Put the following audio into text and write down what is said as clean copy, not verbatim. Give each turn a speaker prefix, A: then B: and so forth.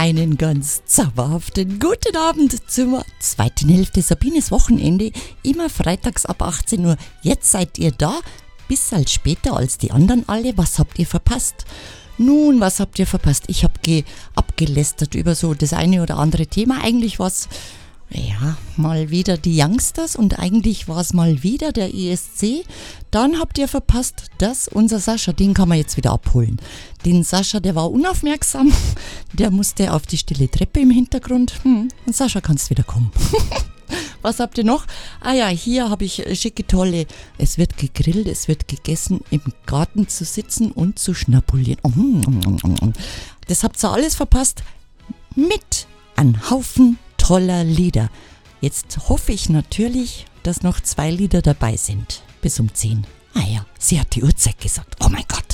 A: Einen ganz zauberhaften guten Abend zur zweiten Hälfte Sabines Wochenende, immer freitags ab 18 Uhr. Jetzt seid ihr da, bisschen später als die anderen alle. Was habt ihr verpasst? Nun, was habt ihr verpasst? Ich habe abgelästert über so das eine oder andere Thema. Eigentlich war es mal wieder die Youngsters und eigentlich war es mal wieder der ESC. Dann habt ihr verpasst, dass unser Sascha, den kann man jetzt wieder abholen. Den Sascha, der war unaufmerksam, der musste auf die stille Treppe im Hintergrund. Und Sascha, kannst wieder kommen. Was habt ihr noch? Hier habe ich schicke, tolle, es wird gegrillt, es wird gegessen, im Garten zu sitzen und zu schnabulieren. Das habt ihr alles verpasst mit einem Haufen toller Lieder. Jetzt hoffe ich natürlich, dass noch 2 Lieder dabei sind. Bis um 10. Sie hat die Uhrzeit gesagt. Oh mein Gott.